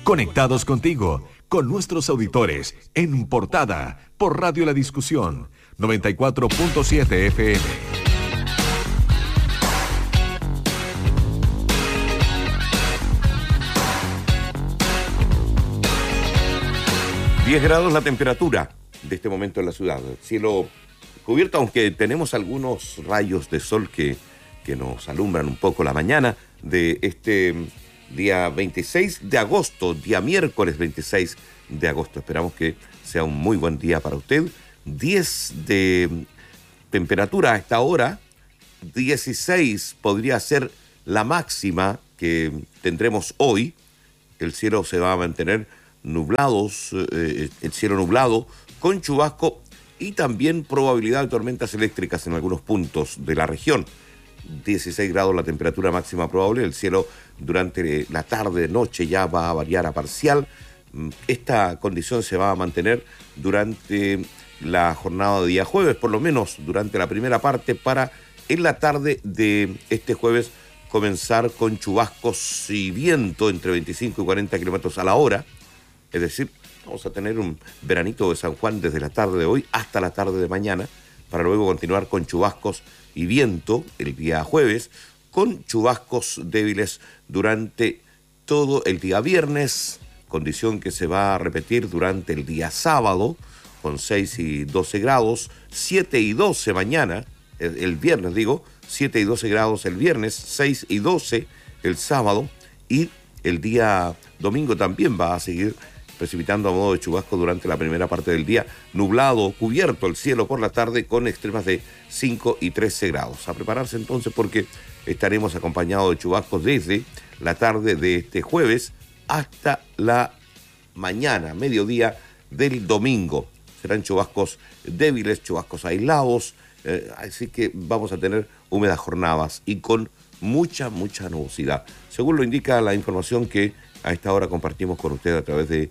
Conectados contigo, con nuestros auditores, en portada, por Radio La Discusión, 94.7 FM. grados la temperatura de este momento en la ciudad. Cielo cubierto, aunque tenemos algunos rayos de sol que nos alumbran un poco la mañana de este día 26 de agosto, día miércoles 26 de agosto. Esperamos que sea un muy buen día para usted. 10 de temperatura a esta hora, 16 podría ser la máxima que tendremos hoy. El cielo se va a mantener el cielo nublado, con chubasco y también probabilidad de tormentas eléctricas en algunos puntos de la región. 16 grados la temperatura máxima probable. El cielo durante la tarde, noche ya va a variar a parcial. Esta condición se va a mantener durante la jornada de día jueves, por lo menos durante la primera parte, para en la tarde de este jueves comenzar con chubascos y viento entre 25 y 40 kilómetros a la hora. Es decir, vamos a tener un veranito de San Juan desde la tarde de hoy hasta la tarde de mañana, para luego continuar con chubascos y viento el día jueves, con chubascos débiles durante todo el día viernes, condición que se va a repetir durante el día sábado, con 6 y 12 grados, 7 y 12 mañana, el viernes digo, 7 y 12 grados el viernes, 6 y 12 el sábado, y el día domingo también va a seguir precipitando a modo de chubasco durante la primera parte del día, nublado, cubierto el cielo por la tarde con extremas de 5 y 13 grados. A prepararse entonces porque estaremos acompañados de chubascos desde la tarde de este jueves hasta la mañana, mediodía del domingo. Serán chubascos débiles, chubascos aislados, así que vamos a tener húmedas jornadas y con mucha nubosidad. Según lo indica la información que a esta hora compartimos con usted a través del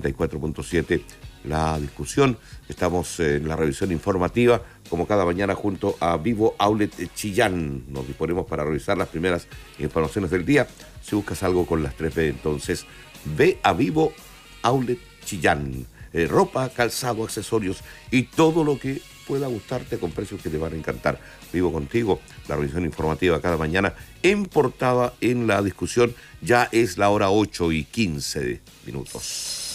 94.7 La Discusión. Estamos en la revisión informativa, como cada mañana, junto a Vivo Outlet Chillán. Nos disponemos para revisar las primeras informaciones del día. Si buscas algo con las 3B, entonces ve a Vivo Outlet Chillán. Ropa, calzado, accesorios y todo lo que pueda gustarte con precios que te van a encantar. Vivo contigo, la revisión informativa cada mañana en portada en La Discusión. Ya es la hora 8:15 minutos.